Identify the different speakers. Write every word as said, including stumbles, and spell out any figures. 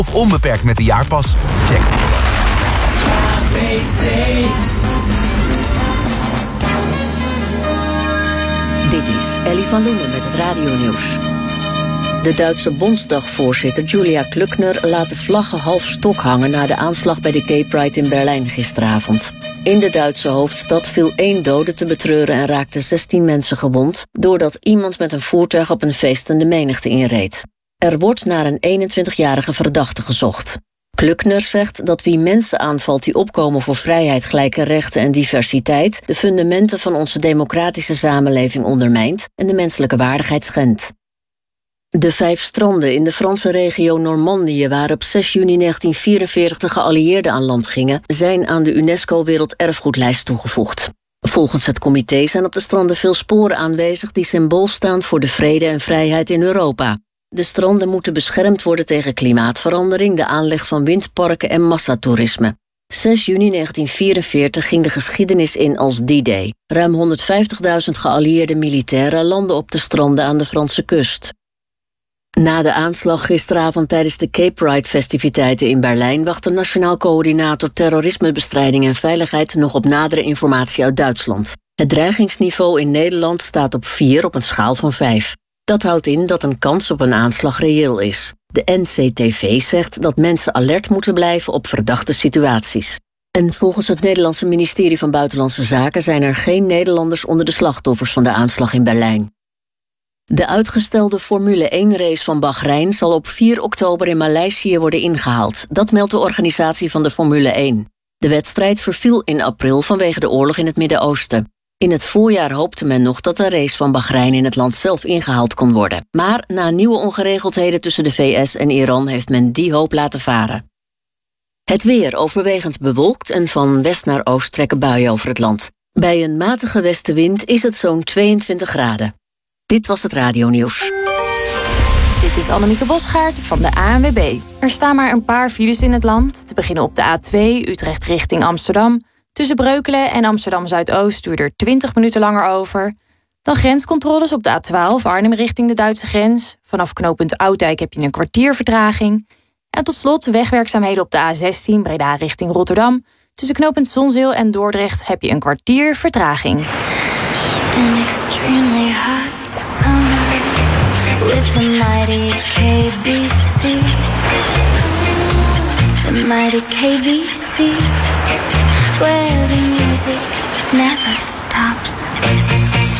Speaker 1: of onbeperkt met de jaarpas. Check.
Speaker 2: Dit is Ellie van Loenen met het radionieuws. De Duitse Bondsdagvoorzitter Julia Klöckner laat de vlaggen half stok hangen na de aanslag bij de Gay Pride in Berlijn gisteravond. In de Duitse hoofdstad viel één dode te betreuren en raakten zestien mensen gewond, doordat iemand met een voertuig op een feestende menigte inreed. Er wordt naar een eenentwintigjarige verdachte gezocht. Klöckner zegt dat wie mensen aanvalt die opkomen voor vrijheid, gelijke rechten en diversiteit, de fundamenten van onze democratische samenleving ondermijnt en de menselijke waardigheid schendt. De vijf stranden in de Franse regio Normandië, waar op zes juni negentien vierenveertig de geallieerden aan land gingen, zijn aan de UNESCO Werelderfgoedlijst toegevoegd. Volgens het comité zijn op de stranden veel sporen aanwezig die symbool staan voor de vrede en vrijheid in Europa. De stranden moeten beschermd worden tegen klimaatverandering, de aanleg van windparken en massatoerisme. zes juni negentien vierenveertig ging de geschiedenis in als D-Day. Ruim honderdvijftigduizend geallieerde militairen landden op de stranden aan de Franse kust. Na de aanslag gisteravond tijdens de Gay Pride-festiviteiten in Berlijn wacht de Nationaal Coördinator Terrorismebestrijding en Veiligheid nog op nadere informatie uit Duitsland. Het dreigingsniveau in Nederland staat op vier op een schaal van vijf. Dat houdt in dat een kans op een aanslag reëel is. De N C T V zegt dat mensen alert moeten blijven op verdachte situaties. En volgens het Nederlandse ministerie van Buitenlandse Zaken zijn er geen Nederlanders onder de slachtoffers van de aanslag in Berlijn. De uitgestelde Formule één-race van Bahrein zal op vier oktober in Maleisië worden ingehaald. Dat meldt de organisatie van de Formule één. De wedstrijd verviel in april vanwege de oorlog in het Midden-Oosten. In het voorjaar hoopte men nog dat de race van Bahrein in het land zelf ingehaald kon worden. Maar na nieuwe ongeregeldheden tussen de V S en Iran heeft men die hoop laten varen. Het weer overwegend bewolkt en van west naar oost trekken buien over het land. Bij een matige westenwind is het zo'n tweeëntwintig graden. Dit was het radionieuws.
Speaker 3: Dit is Annemieke Bosgaard van de A N W B. Er staan maar een paar files in het land. Te beginnen op de A twee, Utrecht richting Amsterdam. Tussen Breukelen en Amsterdam-Zuidoost duurt er twintig minuten langer over. Dan grenscontroles op de A twaalf, Arnhem richting de Duitse grens. Vanaf knooppunt Oudijk heb je een kwartier vertraging. En tot slot wegwerkzaamheden op de A zestien, Breda richting Rotterdam. Tussen knooppunt Zonzeel en Dordrecht heb je een kwartier vertraging.
Speaker 4: An extremely hot summer with the mighty K B C. The mighty K B C, where the music never stops.